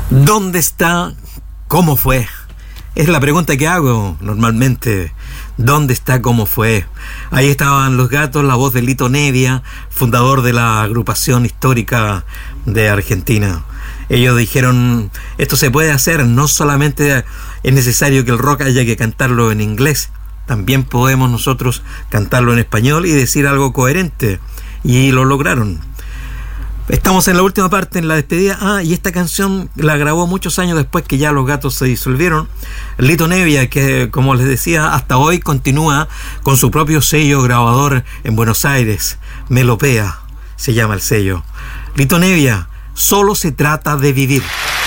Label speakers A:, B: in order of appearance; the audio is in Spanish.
A: ¿Dónde está? ¿Cómo fue? Es la pregunta que hago normalmente. ¿Dónde está? ¿Cómo fue? Ahí estaban Los Gatos, la voz de Lito Nevia, fundador de la agrupación histórica de Argentina. Ellos dijeron, esto se puede hacer, no solamente es necesario que el rock haya que cantarlo en inglés, también podemos nosotros cantarlo en español y decir algo coherente. Y lo lograron. Estamos en la última parte, en la despedida. Y esta canción la grabó muchos años después que ya Los Gatos se disolvieron. Lito Nevia, que como les decía, hasta hoy continúa con su propio sello grabador en Buenos Aires. Melopea se llama el sello. Lito Nevia, Solo se trata de vivir.